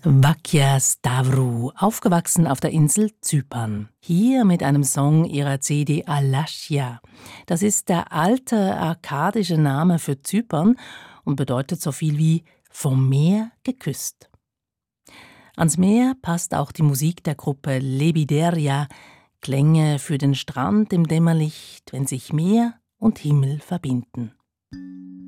Vakia Stavru, aufgewachsen auf der Insel Zypern. Hier mit einem Song ihrer CD Alashia. Das ist der alte arkadische Name für Zypern und bedeutet so viel wie vom Meer geküsst. Ans Meer passt auch die Musik der Gruppe Lebideria, Klänge für den Strand im Dämmerlicht, wenn sich Meer und Himmel verbinden.